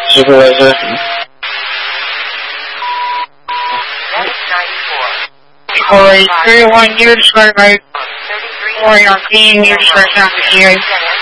Supervisor. Corey, 301, you described by Corey on scene, you described down to EA.